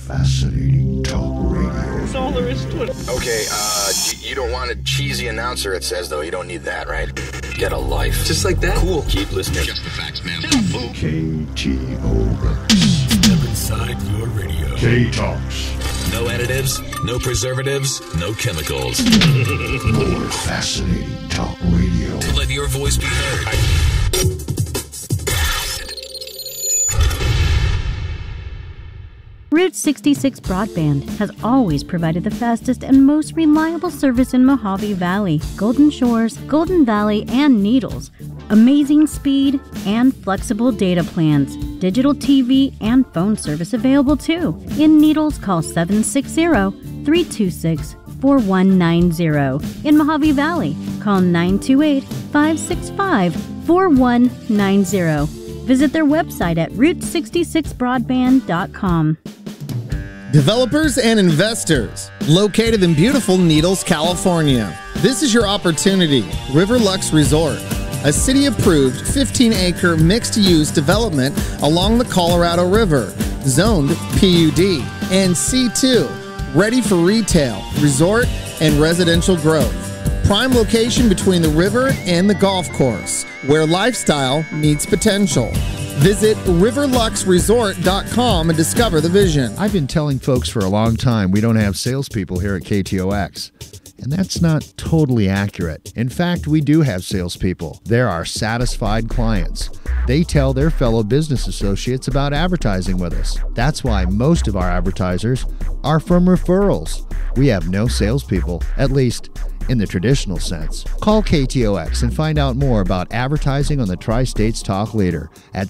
fascinating talk radio. That's all there is to it. Okay, you don't want a cheesy announcer, it says, though. You don't need that, right? Get a life. Just like that? Cool. Keep listening. Just the facts, man. KTOX. Step inside your radio. K-Talks. No additives, no preservatives, no chemicals. More fascinating talk radio. To let your voice be heard. Route 66 Broadband has always provided the fastest and most reliable service in Mojave Valley, Golden Shores, Golden Valley, and Needles. Amazing speed and flexible data plans. Digital TV and phone service available too. In Needles, call 760-326-4190. In Mojave Valley, call 928-565-4190. Visit their website at route66broadband.com. Developers and investors, located in beautiful Needles, California. This is your opportunity. Riverlux Resort, a city-approved 15-acre mixed-use development along the Colorado River, zoned PUD and C2, ready for retail, resort, and residential growth. Prime location between the river and the golf course, where lifestyle meets potential. Visit riverluxresort.com and discover the vision. I've been telling folks for a long time we don't have salespeople here at KTOX. And that's not totally accurate. In fact, we do have salespeople. They're our satisfied clients. They tell their fellow business associates about advertising with us. That's why most of our advertisers are from referrals. We have no salespeople, at least in the traditional sense. Call KTOX and find out more about advertising on the Tri-States Talk Leader at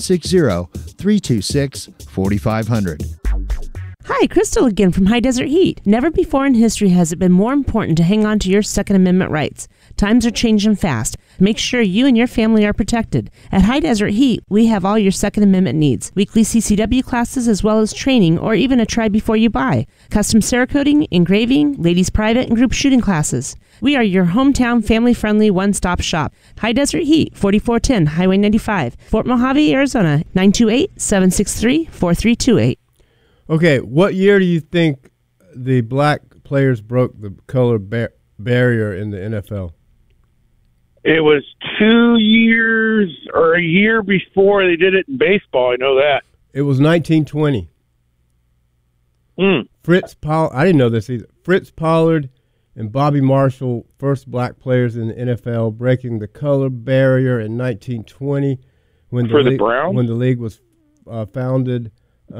760-326-4500. Hi, Crystal again from High Desert Heat. Never before in history has it been more important to hang on to your Second Amendment rights. Times are changing fast. Make sure you and your family are protected. At High Desert Heat, we have all your Second Amendment needs. Weekly CCW classes as well as training or even a try before you buy. Custom Cerakoting, engraving, ladies private and group shooting classes. We are your hometown family-friendly one-stop shop. High Desert Heat, 4410 Highway 95, Fort Mojave, Arizona, 928-763-4328. Okay, what year do you think the black players broke the color barrier in the NFL? It was 2 years or a year before they did it in baseball. I know that. It was 1920. Fritz Pollard, I didn't know this either. Fritz Pollard and Bobby Marshall, first black players in the NFL, breaking the color barrier in 1920 when the Browns? When the league was founded.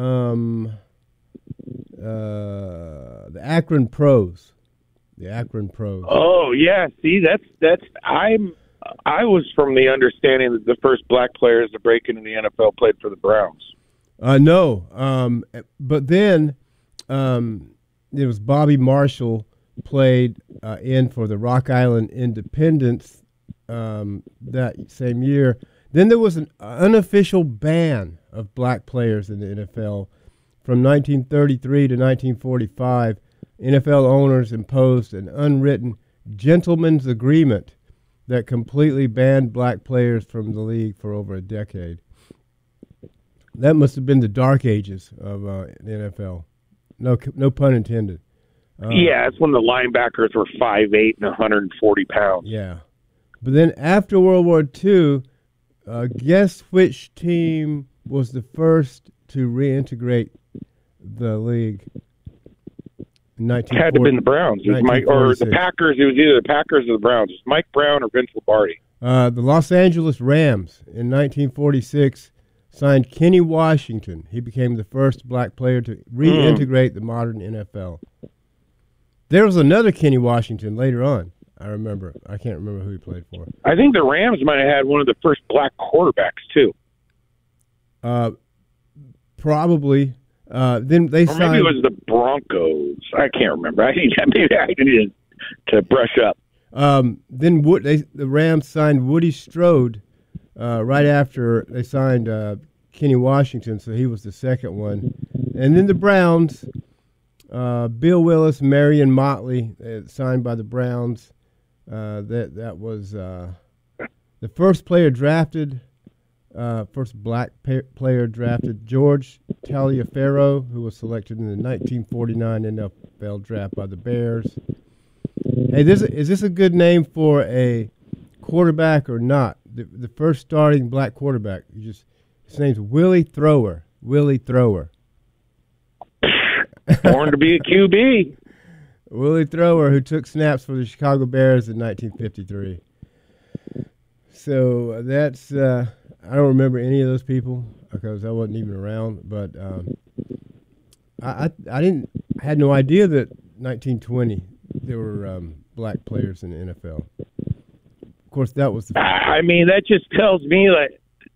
The Akron Pros. The Akron Pros. Oh yeah, see that's I was from the understanding that the first black players to break into the NFL played for the Browns. No, but then it was Bobby Marshall played in for the Rock Island Independence that same year. Then there was an unofficial ban of black players in the NFL. From 1933 to 1945, NFL owners imposed an unwritten gentleman's agreement that completely banned black players from the league for over a decade. That must have been the dark ages of the NFL. No pun intended. Yeah, it's when the linebackers were 5'8" and 140 pounds. Yeah. But then after World War II, guess which team was the first to reintegrate the league? It had to have been the Browns. It was or the Packers. It was either the Packers or the Browns. It was Mike Brown or Vince Lombardi. The Los Angeles Rams in 1946 signed Kenny Washington. He became the first black player to reintegrate the modern NFL. There was another Kenny Washington later on. I remember. I can't remember who he played for. I think the Rams might have had one of the first black quarterbacks too. Probably. Then they signed. Maybe it was the Broncos. I can't remember. Maybe I needed to brush up. Then the Rams signed Woody Strode right after they signed Kenny Washington, so he was the second one. And then the Browns, Bill Willis, Marion Motley, signed by the Browns. That was the first player drafted, first black player drafted, George Taliaferro, who was selected in the 1949 NFL Draft by the Bears. Hey, is this a good name for a quarterback or not? The first starting black quarterback. His name's Willie Thrower. Willie Thrower. Born to be a QB. Willie Thrower, who took snaps for the Chicago Bears in 1953. So that's I don't remember any of those people because I wasn't even around. But I had no idea that 1920 there were black players in the NFL. Of course, that was. I mean, that just tells me that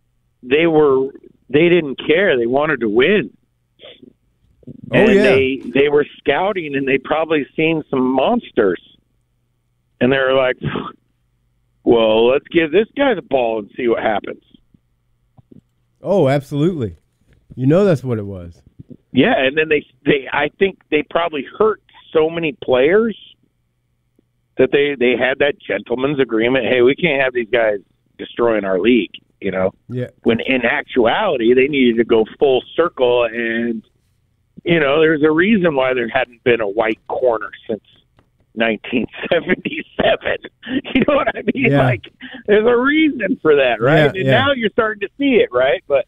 they didn't care. They wanted to win. And they were scouting, and they probably seen some monsters, and they were like, "Well, let's give this guy the ball and see what happens." Oh, absolutely. You know that's what it was. Yeah, and then I think they probably hurt so many players that they had that gentleman's agreement. Hey, we can't have these guys destroying our league, you know? Yeah. When in actuality, they needed to go full circle, and, you know, there's a reason why there hadn't been a white corner since 1977. You know what I mean? Yeah. Like, there's a reason for that, right? Yeah, and yeah. now you're starting to see it, right? But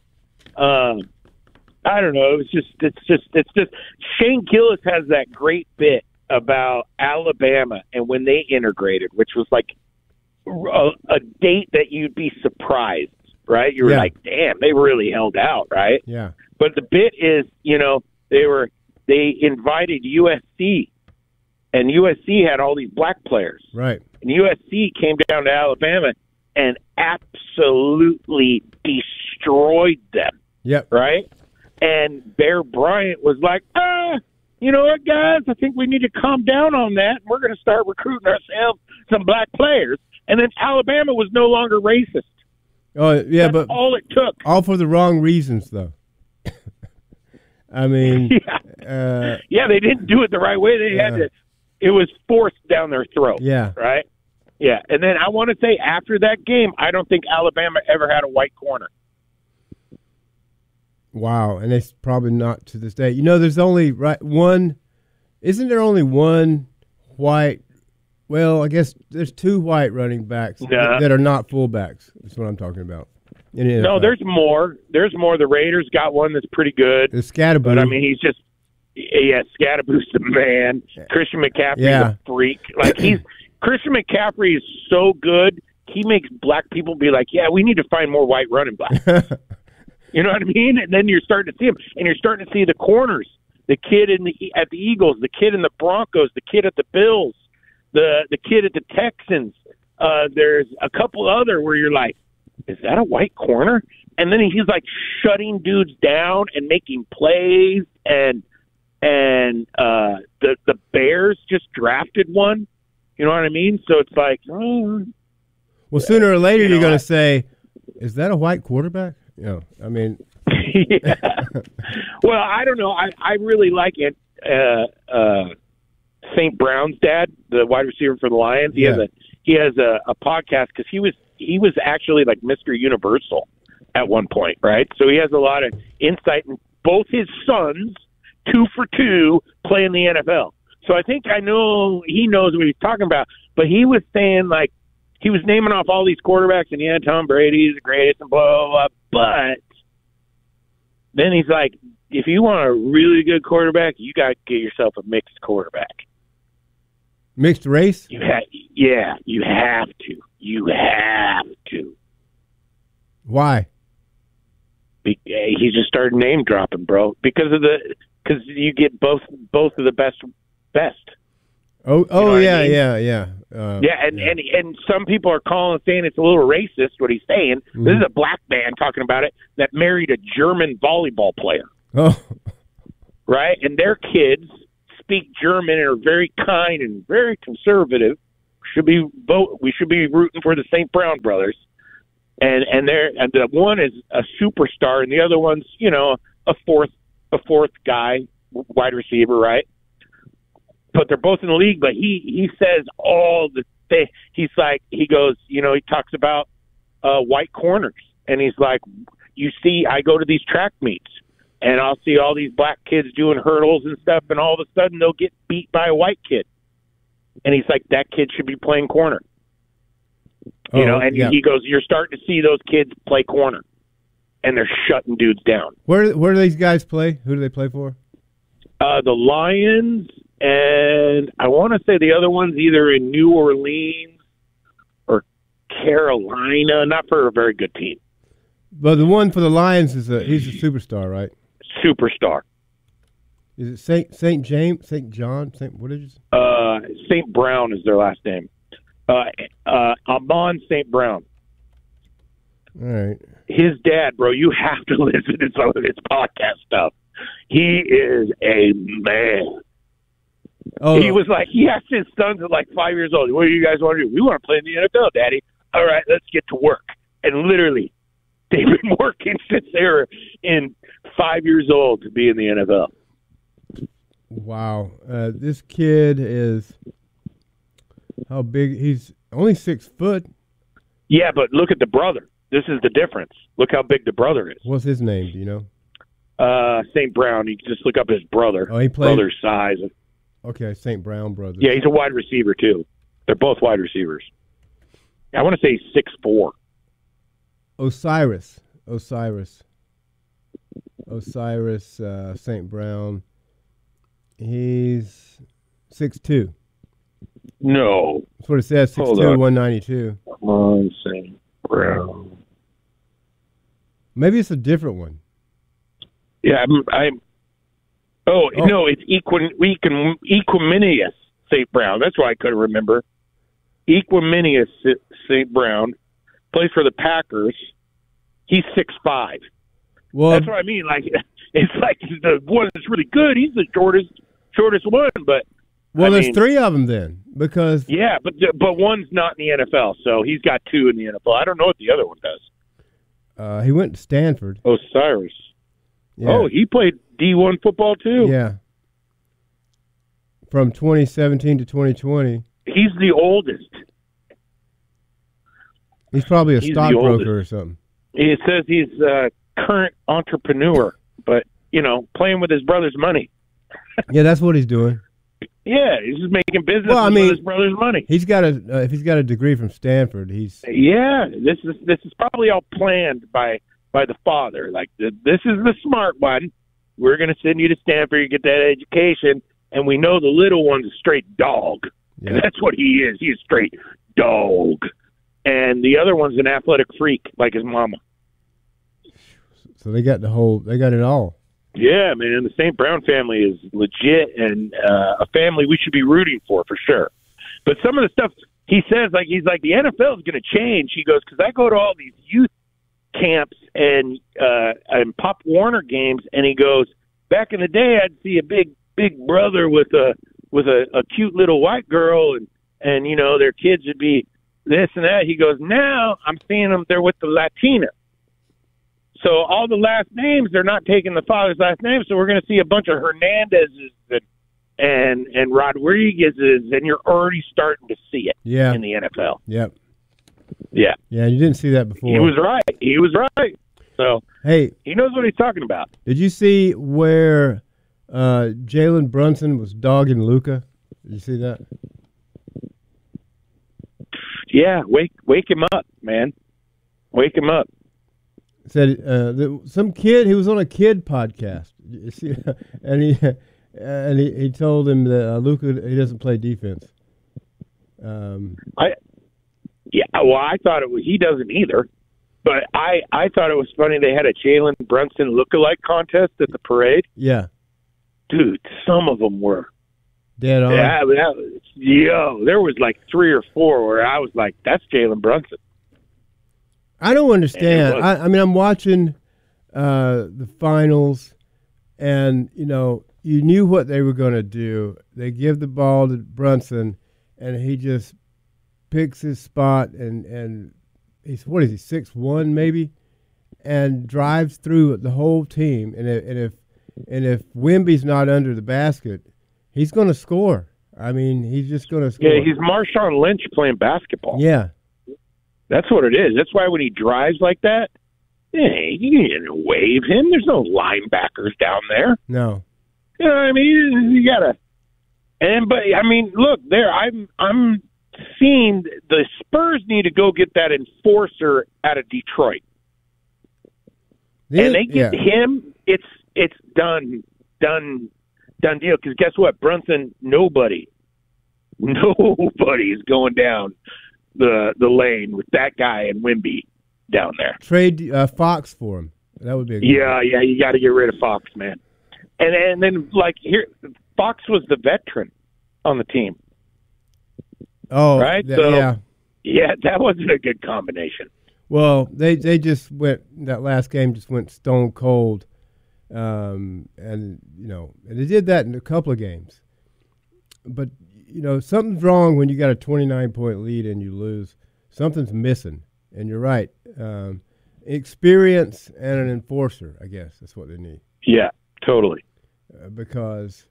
I don't know. It's just Shane Gillis has that great bit about Alabama and when they integrated, which was like a date that you'd be surprised, right? You were Yeah. like, damn, they really held out, right? Yeah. But the bit is, you know, they invited USC, and USC had all these black players. Right. And USC came down to Alabama and absolutely destroyed them, Yep. right? And Bear Bryant was like, you know what, guys? I think we need to calm down on that. We're going to start recruiting ourselves some black players. And then Alabama was no longer racist. Oh, yeah, That's but all it took. all for the wrong reasons, though. I mean, Yeah, they didn't do it the right way. They had to. It was forced down their throat. Yeah. Right? Yeah. And then I want to say after that game, I don't think Alabama ever had a white corner. wow, and it's probably not to this day. You know, there's only one. Isn't there only one white? Well, I guess there's two white running backs that are not fullbacks. That's what I'm talking about. No, there's more. There's more. The Raiders got one that's pretty good. There's Scatterboo. But, I mean, he's just, Scatterboo's the man. Christian McCaffrey's a freak. Like, Christian McCaffrey is so good, he makes black people be like, yeah, we need to find more white running backs. You know what I mean? And then you're starting to see him. And you're starting to see the corners. The kid at the Eagles, the kid in the Broncos, the kid at the Bills, the kid at the Texans. There's a couple other where you're like, is that a white corner? And then he's like shutting dudes down and making plays. And the Bears just drafted one. You know what I mean? So it's like, well, sooner or later you're going to say, is that a white quarterback? You know, I mean. Yeah. Well, I don't know. I really like it. St. Brown's dad, the wide receiver for the Lions, he has a podcast because he was actually like Mr. Universal at one point, right? So he has a lot of insight. And both his sons, 2 for 2, play in the NFL. So I think I know he knows what he's talking about. But he was saying, like, he was naming off all these quarterbacks, and yeah, Tom Brady's the greatest and blah, blah, blah. But then he's like, if you want a really good quarterback, you got to get yourself a mixed quarterback. Mixed race? You have to. You have to. Why? He just started name dropping, bro. Because you get both of the best. Oh, yeah. And some people are calling saying it's a little racist what he's saying. Mm-hmm. This is a black man talking about it that married a German volleyball player. Oh, right, and their kids speak German and are very kind and very conservative. We should be rooting for the St. Brown brothers, and the one is a superstar, and the other one's a fourth guy, wide receiver, right? But they're both in the league. But he says all the things. He goes, he talks about white corners, and he's like, you see, I go to these track meets. and I'll see all these black kids doing hurdles and stuff, and all of a sudden they'll get beat by a white kid. And he's like, that kid should be playing corner. He goes, you're starting to see those kids play corner, and they're shutting dudes down. Where do these guys play? Who do they play for? The Lions, and I want to say the other one's either in New Orleans or Carolina. Not for a very good team. But the one for the Lions he's a superstar, right? Superstar. Is it St. James, St. John, what did you say? St. Brown is their last name. Amon St. Brown. All right. His dad, bro, you have to listen to some of his podcast stuff. He is a man. Oh, He asked his sons at like 5 years old, what do you guys want to do? We want to play in the NFL, Daddy. All right, let's get to work. And literally, they've been working since they were 5 years old to be in the NFL. Wow. This kid is, how big? He's only 6 foot. Yeah, but look at the brother. This is the difference. Look how big the brother is. What's his name? Do you know? St. Brown. You can just look up his brother. Oh, he played. Brother's size. Okay, St. Brown brothers. Yeah, he's a wide receiver too. They're both wide receivers. I want to say he's 6'4". Osiris, St. Brown. He's 6'2". No. That's what it says, 6'2", 192. Come on, St. Brown. Maybe it's a different one. Yeah, no, it's Equiminius St. Brown. That's why I couldn't remember. Equiminius St. Brown plays for the Packers. He's 6'5". Well, that's what I mean. Like, it's like the one that's really good. He's the shortest one, but there's 3 of them then, because but one's not in the NFL, so he's got 2 in the NFL. I don't know what the other one does. He went to Stanford. Osiris. Yeah. Oh, he played D1 football too. Yeah. From 2017 to 2020. He's the oldest. He's probably a stockbroker or something. It says he's a current entrepreneur, but, playing with his brother's money. Yeah, that's what he's doing. Yeah, he's just making business with his brother's money. He's got if he's got a degree from Stanford, he's... Yeah, this is probably all planned by the father. Like, this is the smart one. We're going to send you to Stanford, you get that education, and we know the little one's a straight dog. Yeah. And that's what he is. He's a straight dog. And the other one's an athletic freak, like his mama. So they got it all. Yeah, man, the St. Brown family is legit and a family we should be rooting for sure. But some of the stuff he says, he's like, the NFL is going to change. He goes, because I go to all these youth camps and Pop Warner games, and he goes, back in the day, I'd see a big brother with a cute little white girl, and their kids would be this and that. He goes, now I'm seeing them, they're with the Latina. So all the last names, they're not taking the father's last name, so we're going to see a bunch of Hernandez's and Rodriguez's, and you're already starting to see it in the NFL. Yep. Yeah. Yeah, you didn't see that before. He was right. So hey, he knows what he's talking about. Did you see where Jalen Brunson was dogging Luka? Did you see that? Yeah, wake him up, man. Wake him up. Said some kid. He was on a kid podcast. You see, and he told him that Luka, he doesn't play defense. I thought he doesn't either. But I thought it was funny they had a Jalen Brunson lookalike contest at the parade. Yeah. Dude, some of them were dead on. Yeah, there was like 3 or 4 where I was like, that's Jalen Brunson. I don't understand. I mean, I'm watching the finals, and, you knew what they were going to do. They give the ball to Brunson, and he just picks his spot, and he's 6'1" maybe, and drives through the whole team. And if Wemby's not under the basket, he's going to score. I mean, he's just going to score. Yeah, he's Marshawn Lynch playing basketball. Yeah. That's what it is. That's why when he drives like that, Hey, you didn't waive him. There's no linebackers down there. No. You know what I mean? You gotta. But I mean, look there. I'm seeing the Spurs need to go get that enforcer out of Detroit, and they get him. It's done deal. Because guess what, Brunson? Nobody's going down the lane with that guy and Wemby down there. Trade Fox for him. That would be a good yeah. You got to get rid of Fox, man. And then like here, Fox was the veteran on the team. Oh, right. Yeah, that wasn't a good combination. Well, they just went that last game. Just went stone cold, and and they did that in a couple of games. But something's wrong when you got a 29-point lead and you lose. Something's missing, and you're right. Experience and an enforcer, I guess that's what they need. Yeah, totally. Because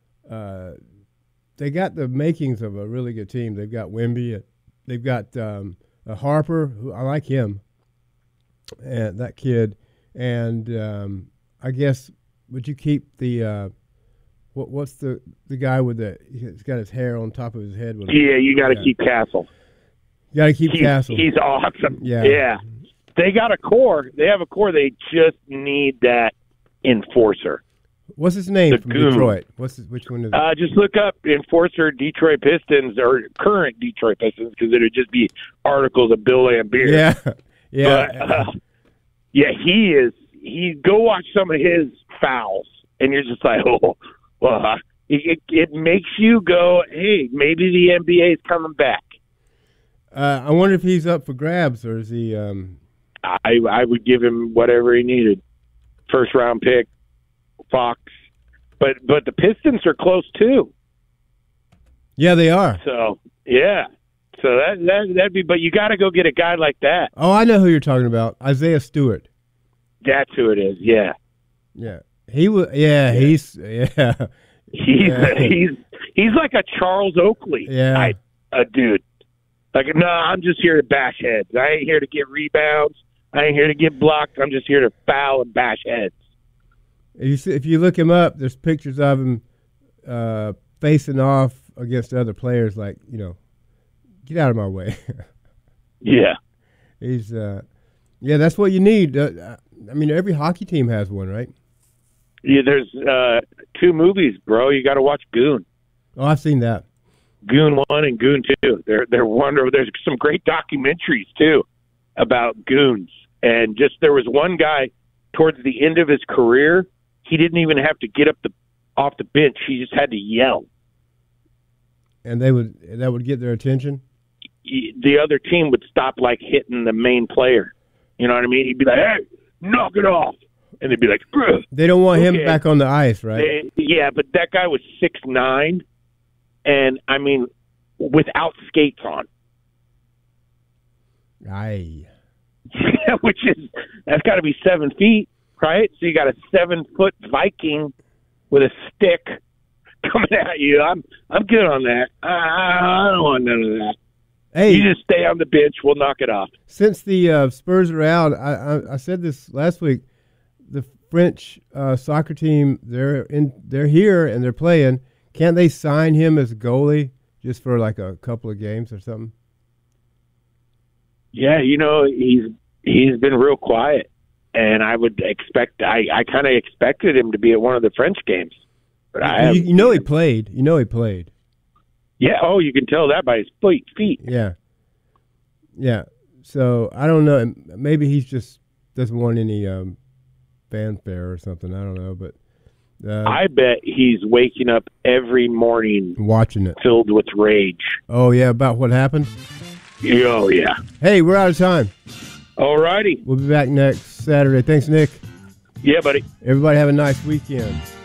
they got the makings of a really good team. They've got Wemby. They've got Harper, who I like him, and that kid. And I guess would you keep the what's the guy with he's got his hair on top of his head? You got to keep Castle. You got to keep Castle. He's awesome. Yeah. They got a core. They have a core. They just need that enforcer. What's his name from Goon. Detroit? Which one is it? Just look up enforcer Detroit Pistons or current Detroit Pistons because it would just be articles of Bill Laimbeer. Yeah. But, he is. Go watch some of his fouls, and you're just like, it makes you go, hey, maybe the NBA is coming back. I wonder if he's up for grabs or is he? I would give him whatever he needed. First round pick, Fox, but the Pistons are close too. Yeah, they are. So that'd be. But you got to go get a guy like that. Oh, I know who you're talking about. Isaiah Stewart. That's who it is. Yeah. Yeah. He was. Yeah. He's. Yeah. He's like a Charles Oakley type dude. Like, no, I'm just here to bash heads. I ain't here to get rebounds. I ain't here to get blocked. I'm just here to foul and bash heads. If you look him up, there's pictures of him facing off against other players. Like, get out of my way. Yeah. He's. That's what you need. I mean, every hockey team has one, right? Yeah, there's 2 movies, bro. You got to watch Goon. Oh, I've seen that. Goon 1 and Goon 2. They're wonderful. There's some great documentaries too about goons. And just there was one guy towards the end of his career, he didn't even have to get up off the bench. He just had to yell. And that would get their attention? The other team would stop like hitting the main player. You know what I mean? He'd be like, "Hey, knock it off." And they'd be like, "Ugh." They don't want him back on the ice, right? Yeah, but that guy was 6'9", and I mean, without skates on. Aye. That's got to be 7 feet, right? So you got a 7-foot Viking with a stick coming at you. I'm good on that. I don't want none of that. Hey, you just stay on the bench. We'll knock it off. Since the Spurs are out, I said this last week. The French soccer team, they're here and they're playing. Can't they sign him as a goalie just for like a couple of games or something? Yeah, he's been real quiet, and I would expect. I kind of expected him to be at one of the French games, but he played. He played. Yeah. Oh, you can tell that by his feet. Yeah. Yeah. So I don't know. Maybe he just doesn't want any fanfare or something. I don't know, but I bet he's waking up every morning watching it, filled with rage. Oh yeah, about what happened. Oh yeah. Hey, we're out of time. All righty. We'll be back next Saturday. Thanks, Nick. Yeah, buddy. Everybody have a nice weekend.